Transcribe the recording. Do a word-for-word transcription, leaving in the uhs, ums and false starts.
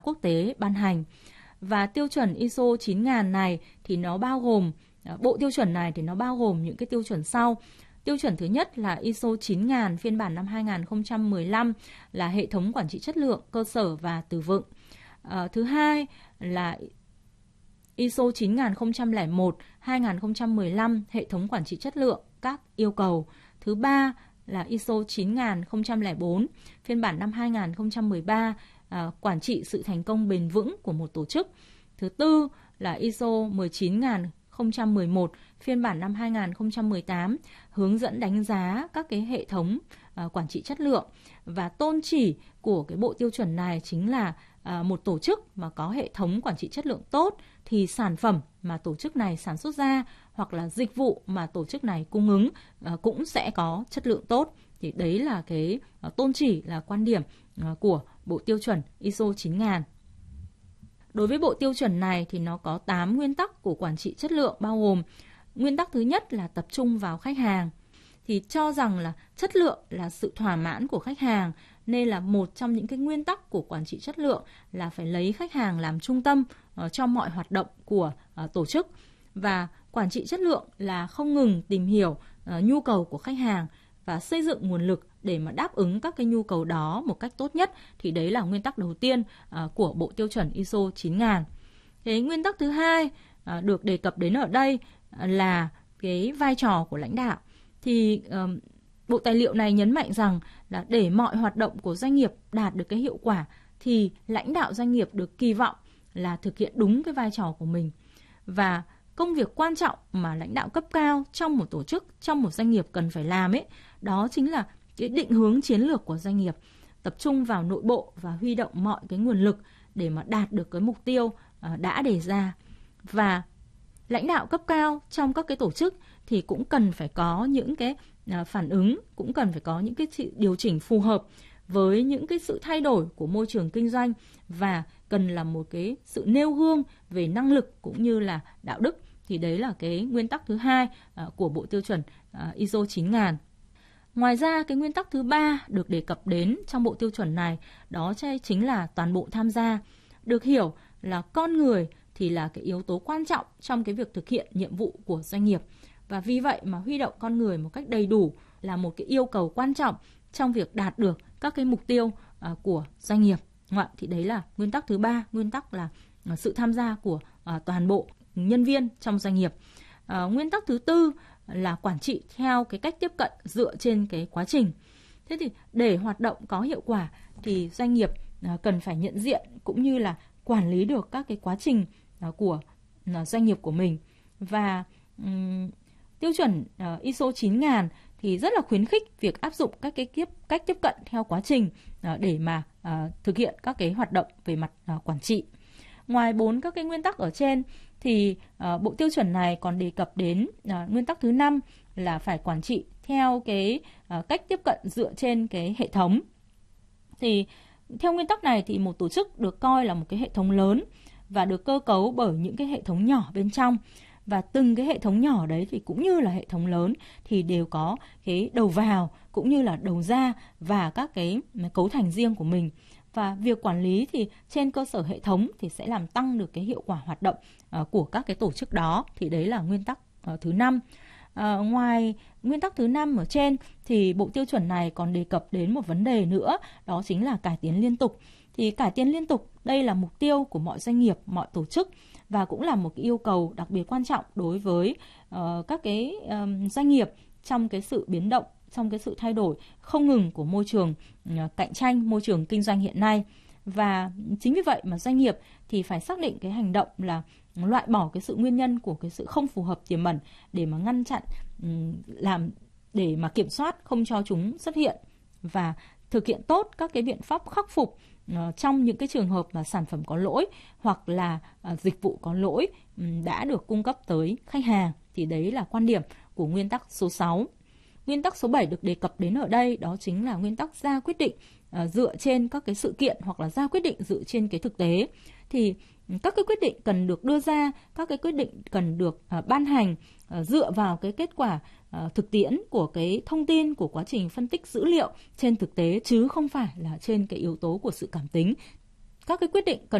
quốc tế ban hành. Và tiêu chuẩn i ét o chín nghìn này thì nó bao gồm, bộ tiêu chuẩn này thì nó bao gồm những cái tiêu chuẩn sau. Tiêu chuẩn thứ nhất là i ét o chín nghìn phiên bản năm hai nghìn không trăm mười lăm là hệ thống quản trị chất lượng cơ sở và từ vựng. À, thứ hai là i ét o chín nghìn không trăm lẻ một hai nghìn không trăm mười lăm hệ thống quản trị chất lượng các yêu cầu. Thứ ba là i ét o chín nghìn không trăm lẻ bốn phiên bản năm hai nghìn không trăm mười ba à, quản trị sự thành công bền vững của một tổ chức. Thứ tư là i ét o mười chín nghìn không trăm mười một phiên bản năm hai nghìn không trăm mười tám hướng dẫn đánh giá các cái hệ thống à, quản trị chất lượng. Và tôn chỉ của cái bộ tiêu chuẩn này chính là à, một tổ chức mà có hệ thống quản trị chất lượng tốt thì sản phẩm mà tổ chức này sản xuất ra hoặc là dịch vụ mà tổ chức này cung ứng à, cũng sẽ có chất lượng tốt. Thì đấy là cái à, tôn chỉ, là quan điểm à, của bộ tiêu chuẩn i ét o chín nghìn. Đối với bộ tiêu chuẩn này thì nó có tám nguyên tắc của quản trị chất lượng, bao gồm nguyên tắc thứ nhất là tập trung vào khách hàng. Thì cho rằng là chất lượng là sự thỏa mãn của khách hàng, nên là một trong những cái nguyên tắc của quản trị chất lượng là phải lấy khách hàng làm trung tâm uh, cho mọi hoạt động của uh, tổ chức. Và quản trị chất lượng là không ngừng tìm hiểu uh, nhu cầu của khách hàng và xây dựng nguồn lực để mà đáp ứng các cái nhu cầu đó một cách tốt nhất. Thì đấy là nguyên tắc đầu tiên uh, của bộ tiêu chuẩn i ét o chín nghìn. Thế nguyên tắc thứ hai uh, được đề cập đến ở đây uh, là cái vai trò của lãnh đạo. Thì uh, bộ tài liệu này nhấn mạnh rằng là để mọi hoạt động của doanh nghiệp đạt được cái hiệu quả thì lãnh đạo doanh nghiệp được kỳ vọng là thực hiện đúng cái vai trò của mình. Và công việc quan trọng mà lãnh đạo cấp cao trong một tổ chức, trong một doanh nghiệp cần phải làm ấy, đó chính là cái định hướng chiến lược của doanh nghiệp, tập trung vào nội bộ và huy động mọi cái nguồn lực để mà đạt được cái mục tiêu uh, đã đề ra. Và lãnh đạo cấp cao trong các cái tổ chức thì cũng cần phải có những cái uh, phản ứng, cũng cần phải có những cái điều chỉnh phù hợp với những cái sự thay đổi của môi trường kinh doanh, và cần là một cái sự nêu gương về năng lực cũng như là đạo đức. Thì đấy là cái nguyên tắc thứ hai uh, của bộ tiêu chuẩn uh, i ét o chín nghìn. Ngoài ra, cái nguyên tắc thứ ba được đề cập đến trong bộ tiêu chuẩn này, đó chính là toàn bộ tham gia. Được hiểu là con người thì là cái yếu tố quan trọng trong cái việc thực hiện nhiệm vụ của doanh nghiệp. Và vì vậy mà huy động con người một cách đầy đủ là một cái yêu cầu quan trọng trong việc đạt được các cái mục tiêu uh, của doanh nghiệp. Thì đấy là nguyên tắc thứ ba, nguyên tắc là uh, sự tham gia của uh, toàn bộ nhân viên trong doanh nghiệp. Uh, nguyên tắc thứ tư là quản trị theo cái cách tiếp cận dựa trên cái quá trình. Thế thì để hoạt động có hiệu quả thì doanh nghiệp uh, cần phải nhận diện cũng như là quản lý được các cái quá trình uh, của uh, doanh nghiệp của mình. Và um, tiêu chuẩn uh, i ét o chín nghìn thì rất là khuyến khích việc áp dụng các cái kiếp, cách tiếp cận theo quá trình uh, để mà uh, thực hiện các cái hoạt động về mặt uh, quản trị. Ngoài bốn các cái nguyên tắc ở trên thì uh, bộ tiêu chuẩn này còn đề cập đến uh, nguyên tắc thứ năm là phải quản trị theo cái uh, cách tiếp cận dựa trên cái hệ thống. Thì theo nguyên tắc này thì một tổ chức được coi là một cái hệ thống lớn và được cơ cấu bởi những cái hệ thống nhỏ bên trong. Và từng cái hệ thống nhỏ đấy thì cũng như là hệ thống lớn thì đều có cái đầu vào cũng như là đầu ra và các cái cấu thành riêng của mình. Và việc quản lý thì trên cơ sở hệ thống thì sẽ làm tăng được cái hiệu quả hoạt động uh, của các cái tổ chức đó. Thì đấy là nguyên tắc uh, thứ năm. Uh, ngoài nguyên tắc thứ năm ở trên thì bộ tiêu chuẩn này còn đề cập đến một vấn đề nữa, đó chính là cải tiến liên tục. Thì cải tiến liên tục đây là mục tiêu của mọi doanh nghiệp, mọi tổ chức, và cũng là một cái yêu cầu đặc biệt quan trọng đối với uh, các cái um, doanh nghiệp trong cái sự biến động, trong cái sự thay đổi không ngừng của môi trường uh, cạnh tranh, môi trường kinh doanh hiện nay. Và chính vì vậy mà doanh nghiệp thì phải xác định cái hành động là loại bỏ cái sự nguyên nhân của cái sự không phù hợp tiềm ẩn để mà ngăn chặn, um, làm để mà kiểm soát không cho chúng xuất hiện, và thực hiện tốt các cái biện pháp khắc phục uh, trong những cái trường hợp mà sản phẩm có lỗi hoặc là uh, dịch vụ có lỗi um, đã được cung cấp tới khách hàng. Thì đấy là quan điểm của nguyên tắc số sáu. Nguyên tắc số bảy được đề cập đến ở đây, đó chính là nguyên tắc ra quyết định uh, dựa trên các cái sự kiện hoặc là ra quyết định dựa trên cái thực tế. Thì các cái quyết định cần được đưa ra, các cái quyết định cần được uh, ban hành uh, dựa vào cái kết quả uh, thực tiễn của cái thông tin của quá trình phân tích dữ liệu trên thực tế, chứ không phải là trên cái yếu tố của sự cảm tính. các cái quyết định cần